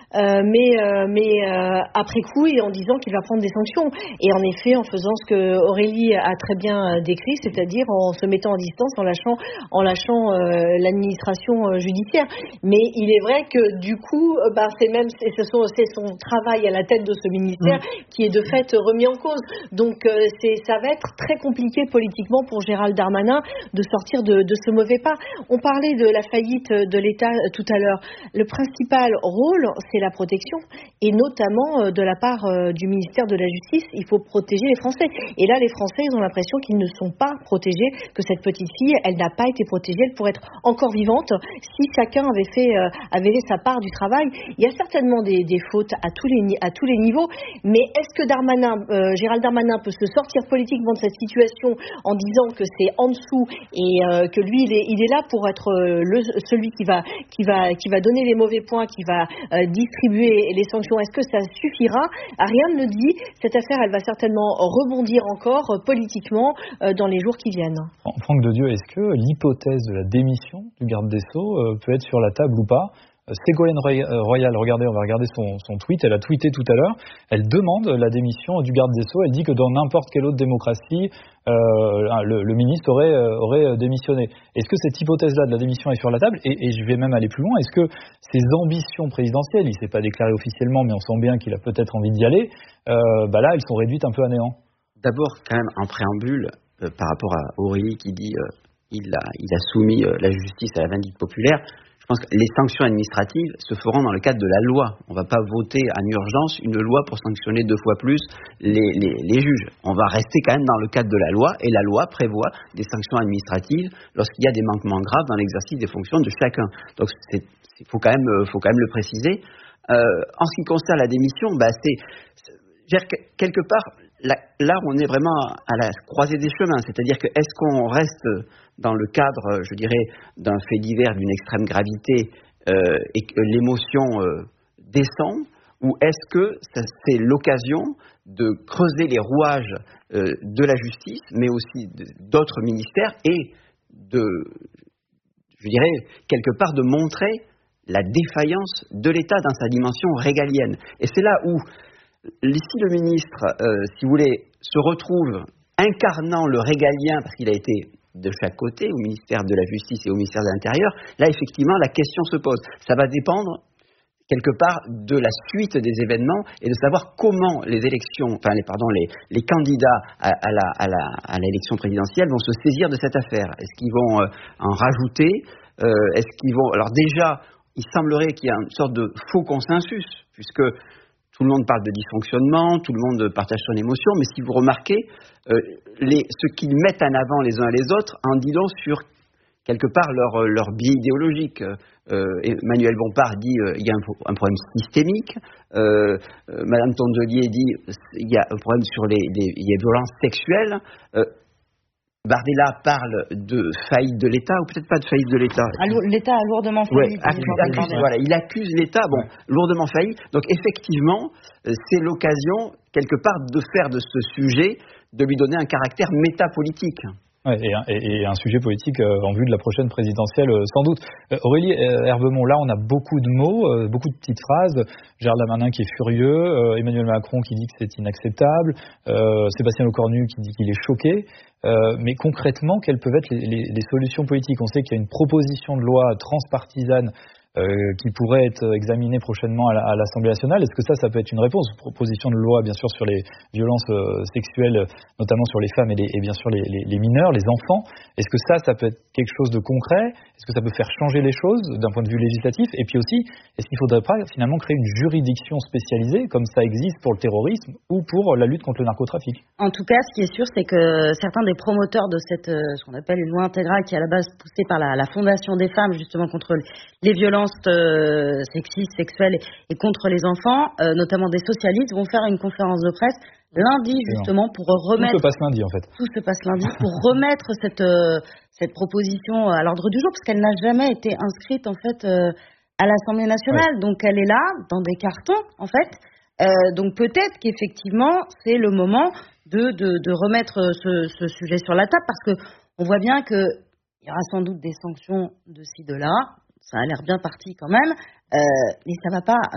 après coup et en disant qu'il va prendre des sanctions. Et en effet, en faisant ce que Aurélie a très bien décrit, c'est-à-dire en se mettant en distance, en lâchant l'administration judiciaire. Mais il est vrai que du coup, c'est son travail à la tête de ce ministère qui est de fait remis en cause. Donc ça va être très compliqué politiquement pour Gérald Darmanin de sortir de ce mauvais pas. On parlait de la faillite de l'État tout à l'heure. Le principal rôle, c'est la protection, et notamment de la part du ministère de la Justice, il faut protéger les Français. Et là, les Français, ils ont l'impression qu'ils ne sont pas protégés, que cette petite fille, elle n'a pas été protégée, elle pourrait être encore vivante si chacun avait fait sa part du travail. Il y a certainement des fautes à tous les niveaux, mais est-ce que Gérald Darmanin peut se sortir politiquement de cette situation en disant que c'est en dessous et que lui, il est là pour être celui qui va donner les mauvais points, qui va distribuer les sanctions? Est-ce que ça suffira? Rien ne le dit. Cette affaire, elle va certainement rebondir encore politiquement dans les jours qui viennent. Franck de Dieu, est-ce que l'hypothèse de la démission du garde des Sceaux peut être sur la table ou pas? Ségolène Royal, regardez, on va regarder son tweet, elle a tweeté tout à l'heure, elle demande la démission du garde des Sceaux, elle dit que dans n'importe quelle autre démocratie, le ministre aurait démissionné. Est-ce que cette hypothèse-là de la démission est sur la table? Et je vais même aller plus loin, est-ce que ses ambitions présidentielles, il ne s'est pas déclaré officiellement, mais on sent bien qu'il a peut-être envie d'y aller, là, elles sont réduites un peu à néant? D'abord, quand même, en préambule, par rapport à Aurélie qui dit il a soumis la justice à la vindicte populaire. Je pense que les sanctions administratives se feront dans le cadre de la loi. On ne va pas voter en urgence une loi pour sanctionner 2 fois plus les juges. On va rester quand même dans le cadre de la loi, et la loi prévoit des sanctions administratives lorsqu'il y a des manquements graves dans l'exercice des fonctions de chacun. Donc il faut quand même le préciser. En ce qui concerne la démission, quelque part, là on est vraiment à la croisée des chemins. C'est-à-dire que est-ce qu'on reste dans le cadre, je dirais, d'un fait divers d'une extrême gravité et que l'émotion descend, ou est-ce que c'est l'occasion de creuser les rouages de la justice, mais aussi d'autres ministères, et je dirais, quelque part de montrer la défaillance de l'État dans sa dimension régalienne. Et c'est là où, ici, le ministre, si vous voulez, se retrouve incarnant le régalien, parce qu'il a été de chaque côté, au ministère de la Justice et au ministère de l'Intérieur. Là, effectivement, la question se pose. Ça va dépendre, quelque part, de la suite des événements et de savoir comment les candidats à l'élection présidentielle vont se saisir de cette affaire. Est-ce qu'ils vont en rajouter? Est-ce qu'ils vont... Alors déjà, il semblerait qu'il y a une sorte de faux consensus, puisque tout le monde parle de dysfonctionnement, tout le monde partage son émotion, mais si vous remarquez, ce qu'ils mettent en avant les uns et les autres en dit long sur, quelque part, leur biais idéologique. Emmanuel Bompard dit il y a un problème systémique. Madame Tondelier dit il y a un problème sur il y a violences sexuelles. Bardella parle de faillite de l'État, ou peut-être pas de faillite de l'État. L'État a lourdement failli. Il accuse l'État, lourdement failli. Donc effectivement, c'est l'occasion, quelque part, de faire de ce sujet, de lui donner un caractère métapolitique. Ouais, et un sujet politique en vue de la prochaine présidentielle, sans doute. Aurélie Herbemont, là on a beaucoup de mots, beaucoup de petites phrases. Gérald Darmanin qui est furieux, Emmanuel Macron qui dit que c'est inacceptable, Sébastien Lecornu qui dit qu'il est choqué. Mais concrètement, quelles peuvent être les solutions politiques? On sait qu'il y a une proposition de loi transpartisane qui pourrait être examiné prochainement à l'Assemblée nationale. Est-ce que ça peut être une réponse? Proposition de loi, bien sûr, sur les violences sexuelles, notamment sur les femmes et bien sûr les mineurs, les enfants. Est-ce que ça peut être quelque chose de concret? Est-ce que ça peut faire changer les choses d'un point de vue législatif? Et puis aussi, est-ce qu'il ne faudrait pas finalement créer une juridiction spécialisée, comme ça existe pour le terrorisme ou pour la lutte contre le narcotrafic? En tout cas, ce qui est sûr, c'est que certains des promoteurs de ce qu'on appelle une loi intégrale, qui est à la base poussée par la Fondation des femmes, justement contre les violences sexistes, sexuelles et contre les enfants, notamment des socialistes, vont faire une conférence de presse lundi, justement, pour remettre... Tout se passe lundi, en fait. Tout se passe lundi pour remettre cette proposition à l'ordre du jour, parce qu'elle n'a jamais été inscrite, en fait, à l'Assemblée nationale. Ouais. Donc, elle est là, dans des cartons, en fait. Donc, peut-être qu'effectivement, c'est le moment de remettre ce sujet sur la table, parce que on voit bien qu'il y aura sans doute des sanctions de ci, de là. Ça a l'air bien parti quand même, mais ça va pas